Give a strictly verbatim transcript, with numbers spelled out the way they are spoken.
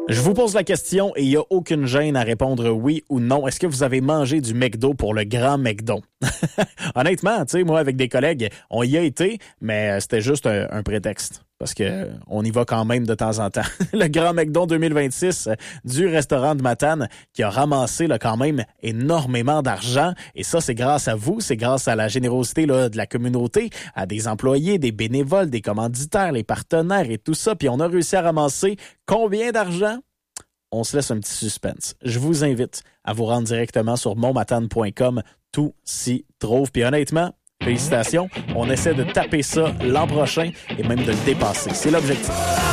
Je vous pose la question et il n'y a aucune gêne à répondre oui ou non. Est-ce que vous avez mangé du McDo pour le grand McDo? Honnêtement, tu sais, moi, avec des collègues, on y a été, mais c'était juste un, un prétexte. Parce que on y va quand même de temps en temps. Le Grand McDo deux mille vingt-six du restaurant de Matane qui a ramassé là, quand même énormément d'argent. Et ça, c'est grâce à vous, c'est grâce à la générosité là, de la communauté, à des employés, des bénévoles, des commanditaires, les partenaires et tout ça. Puis on a réussi à ramasser combien d'argent? On se laisse un petit suspense. Je vous invite à vous rendre directement sur montmatane point com. Tout s'y trouve. Puis honnêtement, félicitations. On essaie de taper ça l'an prochain et même de le dépasser. C'est l'objectif.